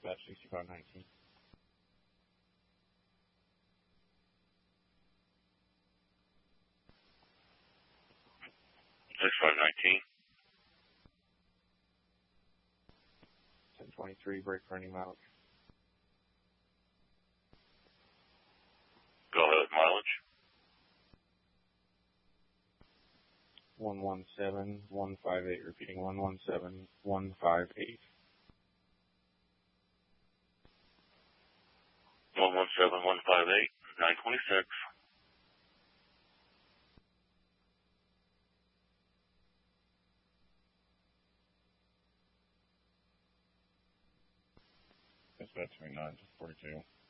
dispatch 6519. 6519. 1023, brake for any mileage. Go ahead, mileage. 117158, repeating 117158. 117158, 926. Dispatch 2942.